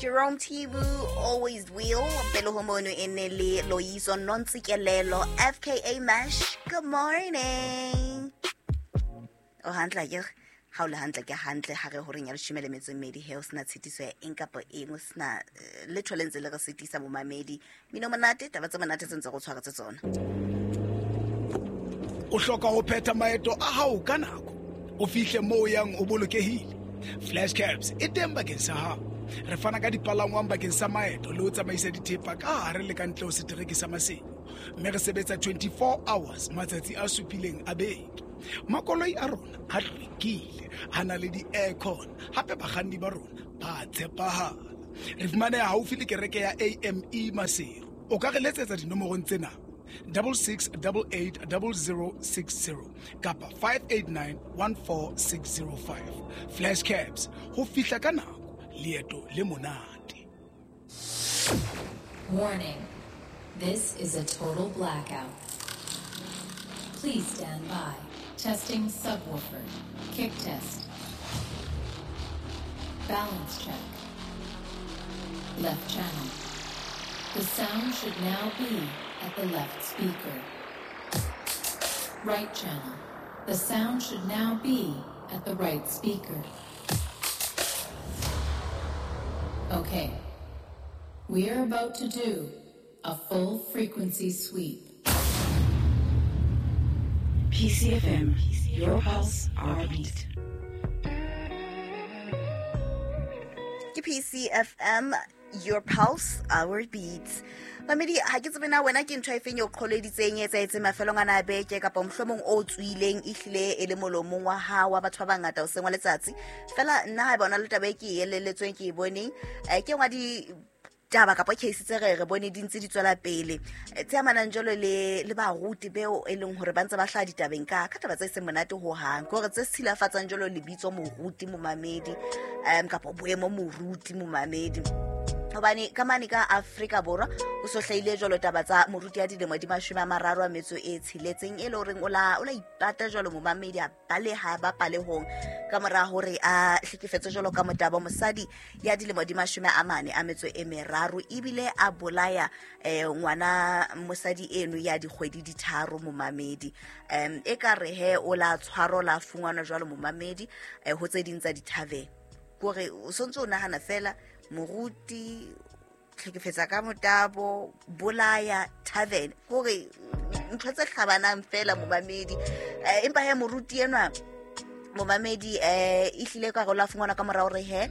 Jerome Tibu, always will. Pelo homono enele Loiso Nonsikelelo, FKA Mesh. Good morning. Oh, handla ye. How la handla ke handle ha re ho renya le shumele metsomedi he o sna tshitiso ya eng kapa eng o sna literally ntsele re sitisa mo mamedi mino monate taba tsa monate tsentse go tshwara tsona o hloka ho phetha maeto a hao ka nako o fihle moo yang o bolokehile flash cabs e teng bakeng sa hao re fana ka dipalangwang bakeng sa maeto le ho tsamaisa dithepa ka hare le ka ntle ho setereke sa masimo mme re sebetsa 24 hours matsatsi a supileng a beke makoloi a rona a hlwekile a na le di-aircon hape bakganni ba rona ba tshepahala re fumaneha haufi le kereke ya AME Masero o ka re letsetsa dinomorong tsena 66880060 kapa 58914605 flash cabs ho fihla ka nako leeto le monate. Warning, this is a total blackout. Please stand by. Testing subwoofer. Kick test. Balance check. Left channel. The sound should now be at the left speaker. Right channel. The sound should now be at the right speaker. Okay. We are about to do a full frequency sweep. PCFM, your pulse, our beat. PCFM, your pulse, our beats. Mamedi ha ke tsebena wena ke ntho e feng yo kgoleditseng e tsaetse mafelong a na beke kapa mohlomong o tswileng ihlile e le molomong wa hawa batho ba bangata o sengwa letsatsi fela nna ha bona le tabe ke eleletsweng ke boneng ke ngwa di taba kapa case tse re bone di ntse di tswela pele tse amanang jolo le ba ruti beo e leng hore ba ntse ba hla ditabeng ka taba tse se monate ho hang gore tse silafatsang jolo le bitso mo ruti mo mamedi kapa boemo mo ruti mo mamedi hobane kamane ka Afrika Borwa o so hlaile jolo taba tsa moruti ya dilemo di 30 a metso e tshiletseng e le horeng o la ipata jolo mo mamedi a baleha ba palehong ka mora hore a hlekefetse jolo ka motaba mosadi ya dilemo di 40 a metso e meraro ibile a bolaya ngwana mosadi eno ya dikgwedi di 3 mo mamedi e ka re he o la tshwaro la fungwana jolo mo mamedi ho tse ding tsa dithaveng gore o sontse o nahana fela moruti tlhekefetsa ka motabo bolaya tavern gore ntho tse hlabanang fela mo mamedi empa he moruti enwa mo mamedi ihlile ka go la fungwana ka morao re he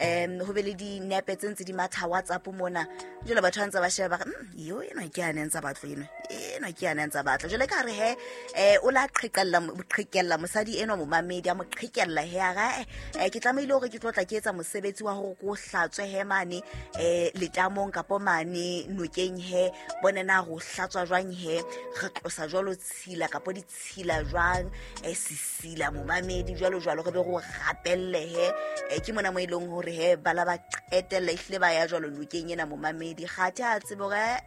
ho be le di nepe tse ntse di matha WhatsApp mona jole batho ntse ba sheba yo ena ke a nentsa batlo ena ke a nentsa batlo jole ka re he o la qhekella mosadi eno mo mamedi a mo qhekella he aga ke tlameile hore ke tlotla ke etsa mosebetsi wa hore go hlatswe he mane letamong kapo mane nokeng he bonena go hlatswa jwang he re tlosa jolo tshila kapo di tshila jwang sisila mo mamedi jalo re be go gapelle he ke mona mo ileng hore he bala ba qetella ihle ba ya jalo nokeng ena mo mamedi gate a tsebo ga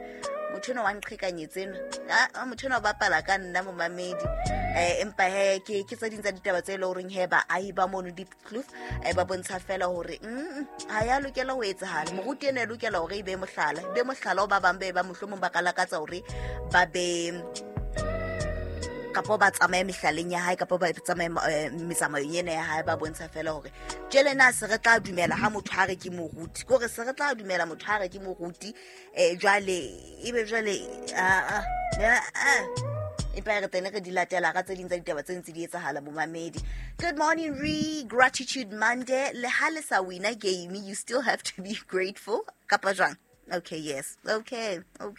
motho wa nqhekanyetsena motho wa bapala ka nna mo mamedi empa he ke tsa dintsa ditaba tse le horeng he ba ai ba mono deep kloof ba bontsha fela hore ha ya lokela ho etsahala moruti ene lokela hore e be mohlala o ba bambe ba mohlomong ba kalakatsa hore ba be kapo ba tsamaya mehlaleng ya hae kapo ba tsamaya metsamayong ena ya hae ba bontsha fela hore jele na se re tla dumela ha motho ha re ke moruti gore se re tla dumela motho ha re ke moruti jwale ebe jwale empa re tene re di latela ka tse ding tsa ditaba tse ntse di etsahala mo mamedi. Good morning, Gratitude Monday. Le ha le sa wina game, you still have to be grateful kapa jwang? Okay, yes. Okay. But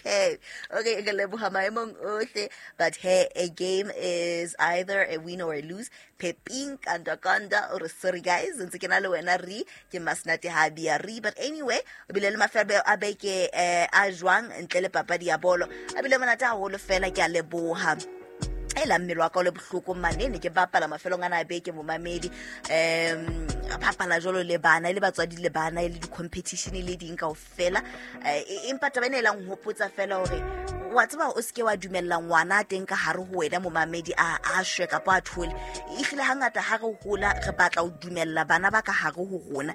hey, a game is either a win or a lose. Peping kanda or sorry guys, ntse ke na le wena ri ke masnate ha bia ri, but anyway, bile le maferbe a beke a jwang ntle le papadi ya bolo. A bile monata haholo fela ke a leboha. Ela mmelo wa ka le bohloko manene ke bapala mafelong ana beke mo mamedi bapala jolo le bana le batswadi le bana le di competition le ding ka ofela empa tabene la nhopotsa fela hore wa tseba o ske wa dumella ngwana teng ka hare ho wena mo mamedi a shwe kapa a thole ihlile hangata ha re hola re batla o dumella bana ba ka hare ho rona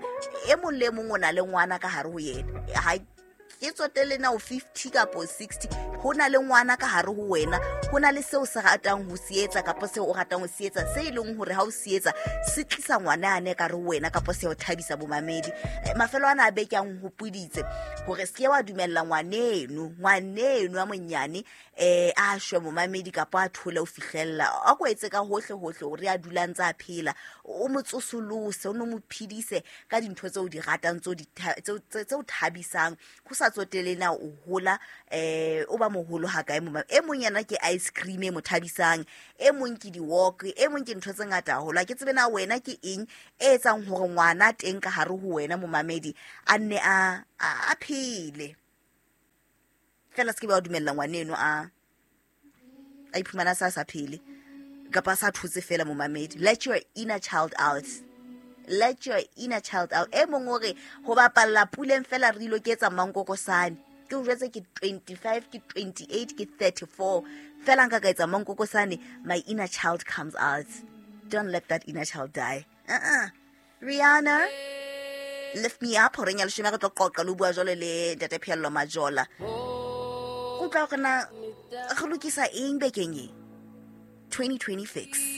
e mong le mong o na le ngwana ka hare ho yena ha ke tsotele na o 50 kapo 60 ho na le ngwana ka hare ho wena ho na le seo se ratang ho sietsa kapo seo o ratang ho sietsa se ileng hore ha o sietsa se tlisa ngwana ane ka re wena kapo se o thabisa bo mamedi mafelo ana a bekang ho puditse hore se ke wa dumella ngwanenu a monyane a shwe mo mamedi kapo a thole o fihlella a go etse ka hohle o re a dulantsa a phela o motsosolose o no mo phidise ka dintho tse o di ratang tse o thabisang go sa tsotele na o hola o ba moholo ha kae mo e mong yana ke ice cream e mo thabisang e mong ke di walk e mong ke ntho tse ngata hola ke tsebe na wena ke eng e etsang hore ngwana teng ka hare ho wena mo mamedi a nne a phele fela se ke ba dumella ngwaneno a iphumana sa phele kapa sa thutse fela mo mamedi. Let your inner child out. Let your inner child out. E mong hore ho bapalla puleng fela re iloketsa mankokosane ke o jwetse ke 25 ke 28 ke 34 fela nka ka etsa mankokosane, my inner child comes out. Don't let that inner child die. Rihanna, lift me up hore nya le shema re tlo qoqa lo bua jole le Ntate Phello Majola. O tla gona go lokisa eng bekeng e 2020 fix.